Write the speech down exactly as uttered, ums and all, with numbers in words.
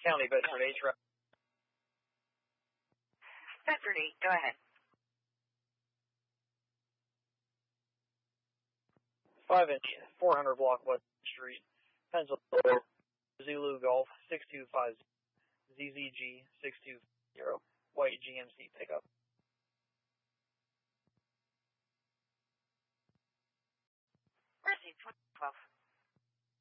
County, Bedford H. Bedford eight, go ahead. five inch, four hundred block West Street, Pennsylvania, Zulu Golf, six two five zero, Z Z G, six two zero, white G M C pickup. Receipt twelve.